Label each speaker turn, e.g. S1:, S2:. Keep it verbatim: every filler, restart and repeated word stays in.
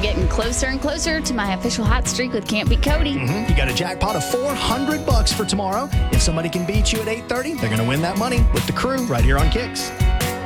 S1: getting closer and closer to my official hot streak with Can't Beat Cody.
S2: Mm-hmm. You got a jackpot of four hundred bucks for tomorrow. If somebody can beat you at eight thirty, they're going to win that money with the crew right here on Kicks.